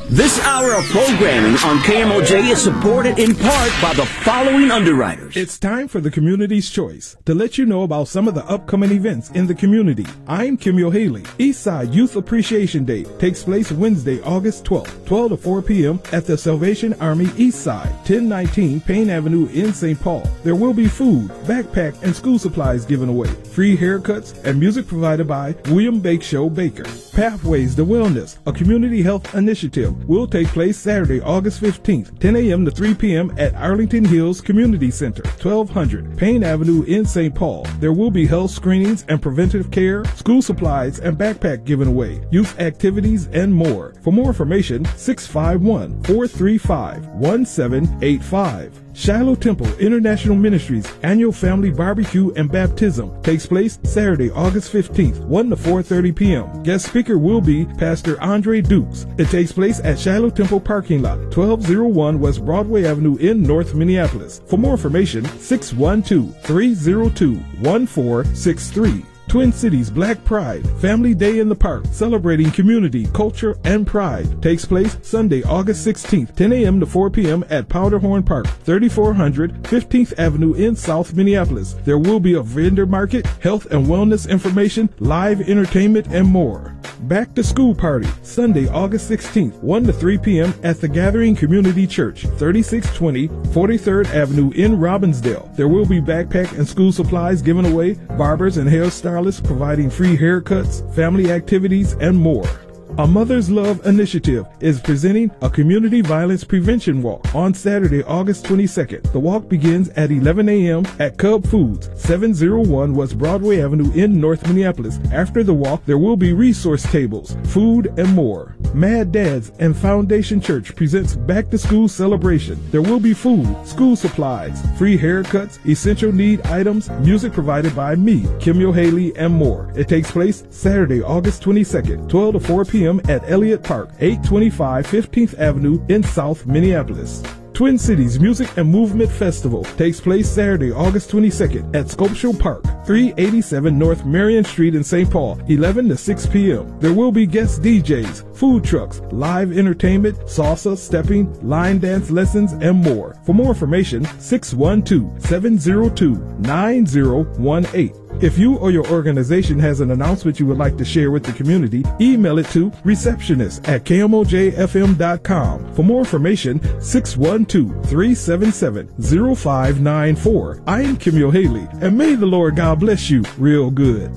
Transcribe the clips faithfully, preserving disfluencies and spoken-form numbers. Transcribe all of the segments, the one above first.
This hour of programming on K M O J is supported in part by the following underwriters. It's time for the Community's Choice to let you know about some of the upcoming events in the community. I'm Kimyo Haley. Eastside Youth Appreciation Day takes place Wednesday, August twelfth, twelve to four p.m. at the Salvation Army Eastside, ten nineteen Payne Avenue in Saint Paul. There will be food, backpack, and school supplies given away, free haircuts, and music provided by William Bake Show Baker. Pathways to Wellness, a community health initiative, will take place Saturday, August fifteenth, ten a.m. to three p.m. at Arlington Hills Community Center, twelve hundred Payne Avenue in Saint Paul. There will be health screenings and preventative care, school supplies and backpack given away, youth activities, and more. For more information, six five one, four three five, one seven eight five. Shiloh Temple International Ministries Annual Family Barbecue and Baptism takes place Saturday, August fifteenth, one to four thirty p.m. Guest speaker will be Pastor Andre Dukes. It takes place at Shiloh Temple Parking Lot, twelve oh one West Broadway Avenue in North Minneapolis. For more information, six one two, three oh two, one four six three. Twin Cities Black Pride Family Day in the Park, celebrating community, culture, and pride, takes place Sunday, August sixteenth, ten a.m. to four p.m. at Powderhorn Park, thirty-four hundred fifteenth Avenue in South Minneapolis. There will be a vendor market, health and wellness information, live entertainment, and more. Back to School Party, Sunday, August sixteenth, one to three p.m. at the Gathering Community Church, thirty-six twenty forty-third Avenue in Robbinsdale. There will be backpack and school supplies given away, barbers and hairstylists providing free haircuts, family activities, and more. A Mother's Love Initiative is presenting a community violence prevention walk on Saturday, August twenty-second. The walk begins at eleven a.m. at Cub Foods, seven oh one West Broadway Avenue in North Minneapolis. After the walk, there will be resource tables, food, and more. Mad Dads and Foundation Church presents Back to School Celebration. There will be food, school supplies, free haircuts, essential need items, music provided by me, Kimyo Haley, and more. It takes place Saturday, August twenty-second, twelve to four p.m. at Elliott Park, eight twenty-five fifteenth Avenue in South Minneapolis. Twin Cities Music and Movement Festival takes place Saturday, August twenty-second at Sculptural Park, three eighty-seven North Marion Street in Saint Paul, eleven to six p.m. There will be guest D Js, food trucks, live entertainment, salsa, stepping, line dance lessons, and more. For more information, six one two, seven oh two, nine oh one eight. If you or your organization has an announcement you would like to share with the community, email it to receptionist at k m o j f m dot com. For more information, six one two, three seven seven, oh five nine four. I am Kimyo Haley, and may the Lord God bless you real good.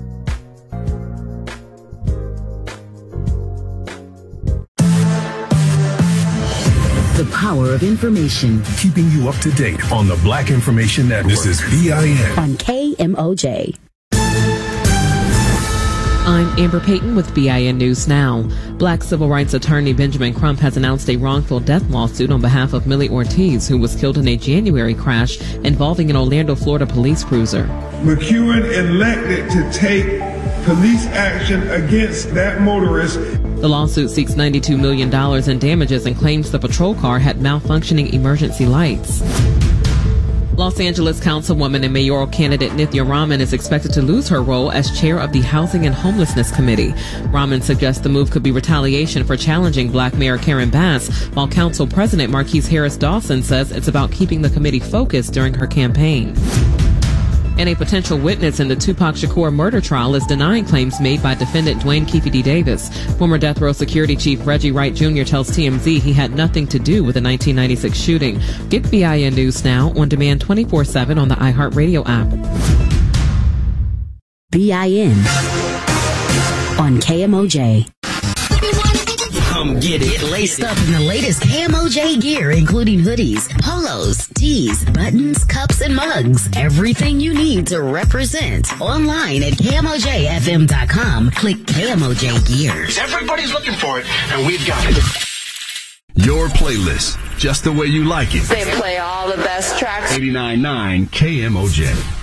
The power of information. Keeping you up to date on the Black Information Network. This is B I N. On K M O J. I'm Amber Payton with B I N News Now. Black civil rights attorney Benjamin Crump has announced a wrongful death lawsuit on behalf of Millie Ortiz, who was killed in a January crash involving an Orlando, Florida police cruiser. McEwen elected to take police action against that motorist. The lawsuit seeks ninety-two million dollars in damages and claims the patrol car had malfunctioning emergency lights. Los Angeles Councilwoman and mayoral candidate Nithya Raman is expected to lose her role as chair of the Housing and Homelessness Committee. Raman suggests the move could be retaliation for challenging Black Mayor Karen Bass, while Council President Marquise Harris Dawson says it's about keeping the committee focused during her campaign. And a potential witness in the Tupac Shakur murder trial is denying claims made by defendant Dwayne Keefe D. Davis. Former death row security chief Reggie Wright Junior tells T M Z he had nothing to do with the nineteen ninety-six shooting. Get B I N News Now on demand twenty-four seven on the iHeartRadio app. B I N on K M O J. Come get it. Get laced up in the latest K M O J gear, including hoodies, polos, tees, buttons, cups, and mugs. Everything you need to represent. Online at K M O J F M dot com. Click K M O J Gear. Everybody's looking for it, and we've got it. Your playlist, just the way you like it. They play all the best tracks. eighty-nine point nine K M O J.